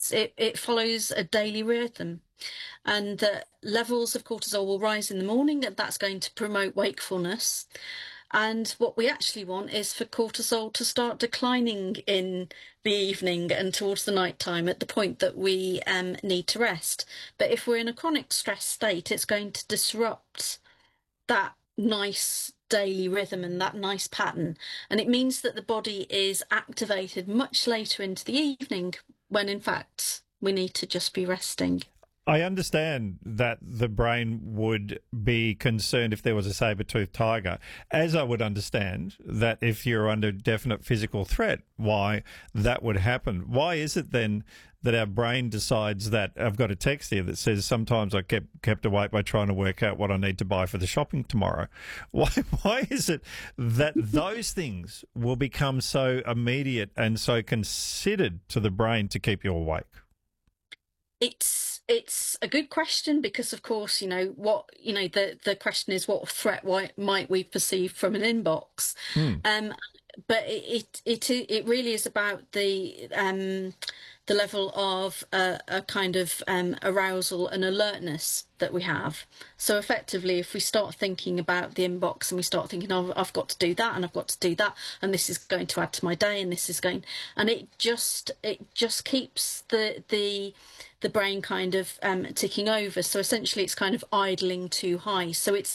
it follows a daily rhythm, and the levels of cortisol will rise in the morning, and that's going to promote wakefulness. And what we actually want is for cortisol to start declining in the evening and towards the night time at the point that we need to rest. But if we're in a chronic stress state, it's going to disrupt that nice daily rhythm and that nice pattern. And it means that the body is activated much later into the evening when in fact we need to just be resting. I understand that the brain would be concerned if there was a saber-toothed tiger, as I would understand that if you're under definite physical threat, why that would happen. Why is it then that our brain decides that? I've got a text here that says sometimes I kept awake by trying to work out what I need to buy for the shopping tomorrow. Why is it that those things will become so immediate and so considered to the brain to keep you awake? It's a good question because, of course, the question is what threat might we perceive from an inbox? But it really is about the level of a kind of arousal and alertness that we have. So effectively, if we start thinking about the inbox and we start thinking, oh, I've got to do that and I've got to do that and this is going to add to my day and this is going, and it just keeps the brain kind of ticking over. So essentially, it's kind of idling too high. So it's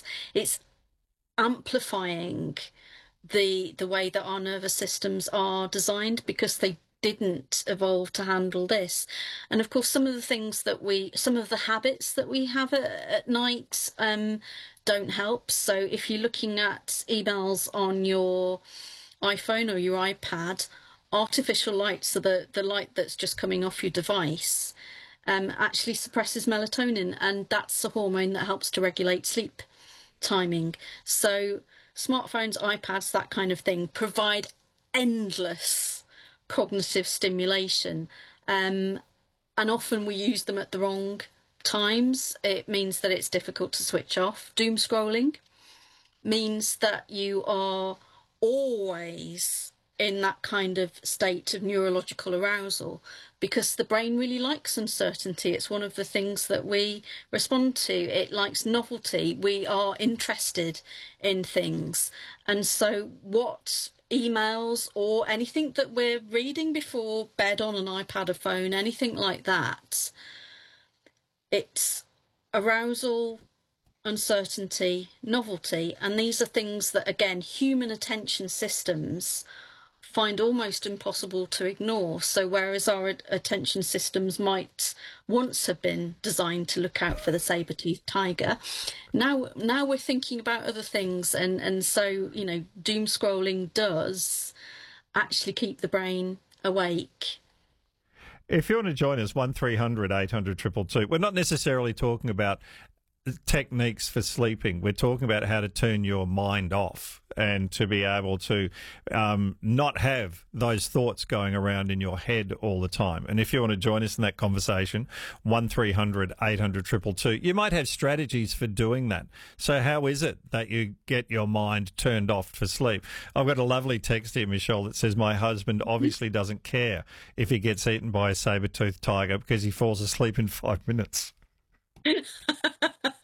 amplifying the way that our nervous systems are designed because they didn't evolve to handle this. And of course, some of the habits that we have at night don't help. So if you're looking at emails on your iPhone or your iPad, artificial light, so the light that's just coming off your device, actually suppresses melatonin, and that's a hormone that helps to regulate sleep timing. So smartphones, iPads, that kind of thing provide endless cognitive stimulation, and often we use them at the wrong times. It means that it's difficult to switch off. Doom scrolling means that you are always in that kind of state of neurological arousal because the brain really likes uncertainty. It's one of the things that we respond to. It likes novelty. We are interested in things. And so what emails or anything that we're reading before bed on an iPad, a phone, anything like that, it's arousal, uncertainty, novelty, and these are things that, again, human attention systems find almost impossible to ignore. So whereas our attention systems might once have been designed to look out for the saber-toothed tiger, now we're thinking about other things, and so doom scrolling does actually keep the brain awake. If you want to join us, 1300 800 222. We're not necessarily talking about techniques for sleeping. We're talking about how to turn your mind off and to be able to not have those thoughts going around in your head all the time. And if you want to join us in that conversation, 1300 800 222, you might have strategies for doing that. So how is it that you get your mind turned off for sleep? I've got a lovely text here, Michelle, that says my husband obviously doesn't care if he gets eaten by a saber-toothed tiger because he falls asleep in 5 minutes.